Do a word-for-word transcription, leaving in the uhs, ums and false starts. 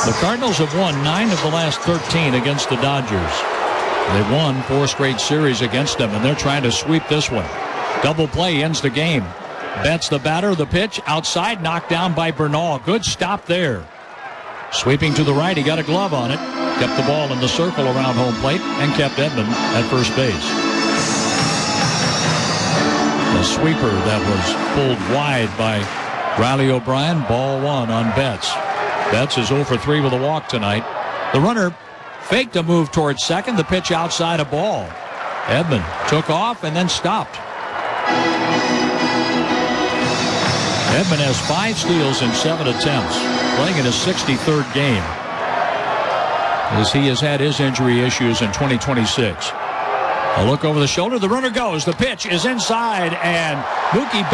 The Cardinals have won nine of the last thirteen against the Dodgers. They won four straight series against them, and they're trying to sweep this one. Double play ends the game. Betts the batter, the pitch, outside, knocked down by Bernal. Good stop there. Sweeping to the right, he got a glove on it. Kept the ball in the circle around home plate and kept Edman at first base. The sweeper that was pulled wide by Riley O'Brien. Ball one on Betts. Betts is oh for three with a walk tonight. The runner faked a move towards second. The pitch outside a ball. Edman took off and then stopped. Edman has five steals in seven attempts, playing in his sixty-third game, as he has had his injury issues in twenty twenty-six. A look over the shoulder. The runner goes. The pitch is inside, and Mookie